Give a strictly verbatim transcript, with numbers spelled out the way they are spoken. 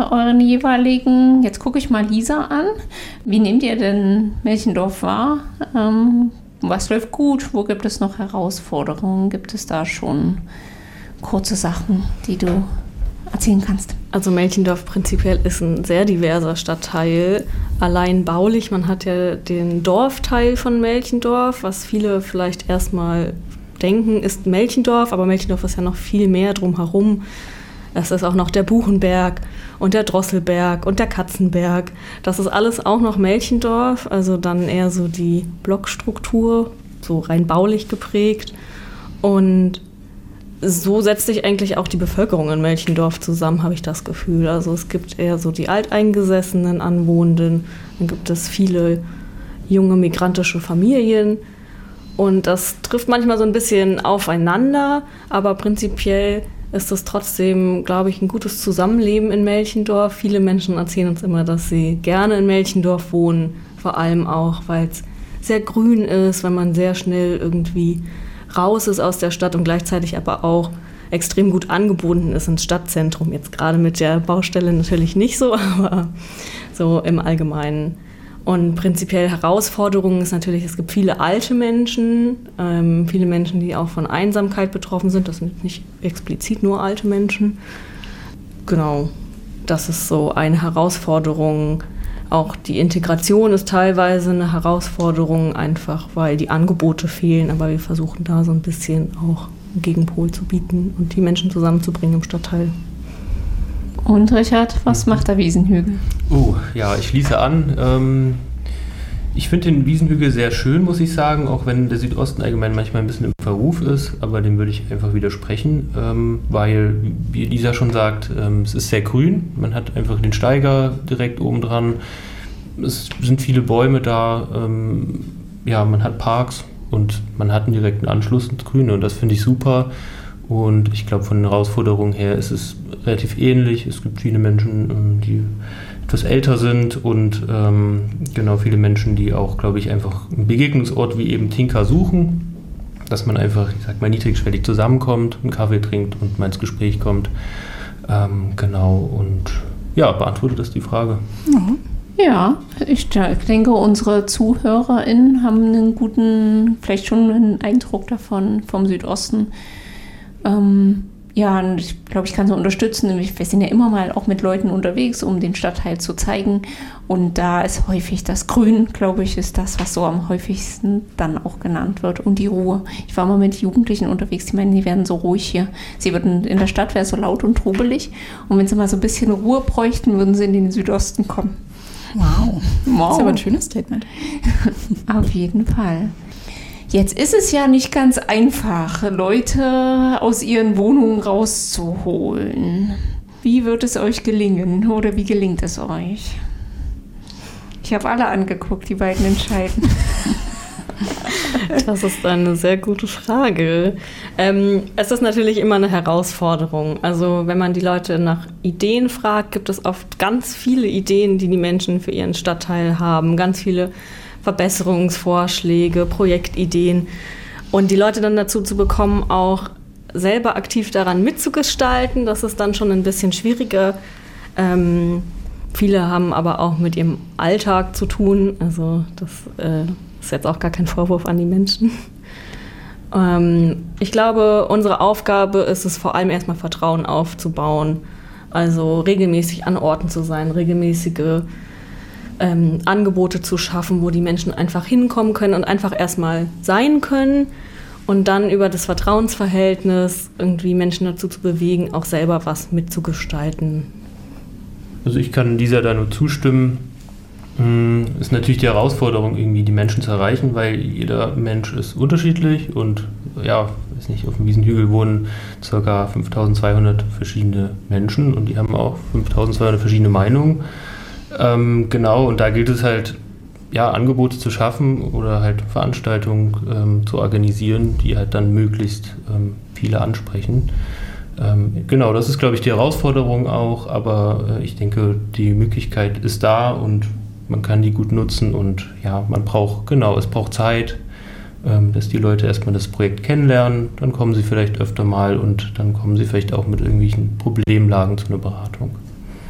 euren jeweiligen, jetzt gucke ich mal Lisa an, wie nehmt ihr denn Melchendorf wahr? Ähm, was läuft gut? Wo gibt es noch Herausforderungen? Gibt es da schon kurze Sachen, die du erzählen kannst? Also Melchendorf prinzipiell ist ein sehr diverser Stadtteil, allein baulich. Man hat ja den Dorfteil von Melchendorf, was viele vielleicht erstmal denken, ist Melchendorf, aber Melchendorf ist ja noch viel mehr drumherum. Es ist auch noch der Buchenberg und der Drosselberg und der Katzenberg. Das ist alles auch noch Melchendorf, also dann eher so die Blockstruktur, so rein baulich geprägt. Und so setzt sich eigentlich auch die Bevölkerung in Melchendorf zusammen, habe ich das Gefühl. Also es gibt eher so die alteingesessenen Anwohnenden, dann gibt es viele junge migrantische Familien. Und das trifft manchmal so ein bisschen aufeinander, aber prinzipiell ist es trotzdem, glaube ich, ein gutes Zusammenleben in Melchendorf. Viele Menschen erzählen uns immer, dass sie gerne in Melchendorf wohnen, vor allem auch, weil es sehr grün ist, weil man sehr schnell irgendwie raus ist aus der Stadt und gleichzeitig aber auch extrem gut angebunden ist ins Stadtzentrum. Jetzt gerade mit der Baustelle natürlich nicht so, aber so im Allgemeinen. Und prinzipiell Herausforderungen ist natürlich, es gibt viele alte Menschen, ähm, viele Menschen, die auch von Einsamkeit betroffen sind. Das sind nicht explizit nur alte Menschen. Genau, das ist so eine Herausforderung. Auch die Integration ist teilweise eine Herausforderung, einfach weil die Angebote fehlen. Aber wir versuchen da so ein bisschen auch einen Gegenpol zu bieten und die Menschen zusammenzubringen im Stadtteil. Und Richard, was macht der Wiesenhügel? Oh, ja, ich schließe an. Ähm, ich finde den Wiesenhügel sehr schön, muss ich sagen, auch wenn der Südosten allgemein manchmal ein bisschen im Verruf ist, aber dem würde ich einfach widersprechen, ähm, weil, wie Lisa schon sagt, ähm, es ist sehr grün, man hat einfach den Steiger direkt oben dran, es sind viele Bäume da, ähm, ja, man hat Parks und man hat einen direkten Anschluss ins Grüne und das finde ich super. Und ich glaube, von den Herausforderungen her ist es relativ ähnlich. Es gibt viele Menschen, die etwas älter sind und ähm, genau viele Menschen, die auch, glaube ich, einfach einen Begegnungsort wie eben Tinka suchen. Dass man einfach, ich sag mal, niedrigschwellig zusammenkommt, einen Kaffee trinkt und mal ins Gespräch kommt. Ähm, genau, und ja, beantwortet das die Frage. Mhm. Ja, ich denke, unsere ZuhörerInnen haben einen guten, vielleicht schon einen Eindruck davon, vom Südosten. Ähm, ja, und ich glaube, ich kann so unterstützen. Wir sind ja immer mal auch mit Leuten unterwegs, um den Stadtteil zu zeigen. Und da ist häufig das Grün, glaube ich, ist das, was so am häufigsten dann auch genannt wird. Und die Ruhe. Ich war mal mit Jugendlichen unterwegs, die meinen, die werden so ruhig hier. Sie würden, in der Stadt wäre es so laut und trubelig. Und wenn sie mal so ein bisschen Ruhe bräuchten, würden sie in den Südosten kommen. Wow. Wow. Das ist aber ein schönes Statement. Auf jeden Fall. Jetzt ist es ja nicht ganz einfach, Leute aus ihren Wohnungen rauszuholen. Wie wird es euch gelingen oder wie gelingt es euch? Ich habe alle angeguckt, die beiden entscheiden. Das ist eine sehr gute Frage. Ähm, es ist natürlich immer eine Herausforderung. Also wenn man die Leute nach Ideen fragt, gibt es oft ganz viele Ideen, die die Menschen für ihren Stadtteil haben. Ganz viele Verbesserungsvorschläge, Projektideen. Und die Leute dann dazu zu bekommen, auch selber aktiv daran mitzugestalten, das ist dann schon ein bisschen schwieriger. Ähm, viele haben aber auch mit ihrem Alltag zu tun. Also das äh, ist jetzt auch gar kein Vorwurf an die Menschen. Ähm, ich glaube, unsere Aufgabe ist es vor allem erstmal Vertrauen aufzubauen. Also regelmäßig an Orten zu sein, regelmäßige ähm, Angebote zu schaffen, wo die Menschen einfach hinkommen können und einfach erstmal sein können. Und dann über das Vertrauensverhältnis irgendwie Menschen dazu zu bewegen, auch selber was mitzugestalten. Also ich kann dieser da nur zustimmen. Ist natürlich die Herausforderung, irgendwie die Menschen zu erreichen, weil jeder Mensch ist unterschiedlich und ja, weiß nicht, auf dem Wiesenhügel wohnen ca. fünftausendzweihundert verschiedene Menschen und die haben auch fünftausendzweihundert verschiedene Meinungen. Ähm, genau, und da gilt es halt, ja, Angebote zu schaffen oder halt Veranstaltungen ähm, zu organisieren, die halt dann möglichst ähm, viele ansprechen. Ähm, genau, das ist, glaube ich, die Herausforderung auch, aber äh, ich denke, die Möglichkeit ist da und man kann die gut nutzen und ja, man braucht, genau, es braucht Zeit, ähm, dass die Leute erstmal das Projekt kennenlernen, dann kommen sie vielleicht öfter mal und dann kommen sie vielleicht auch mit irgendwelchen Problemlagen zu einer Beratung.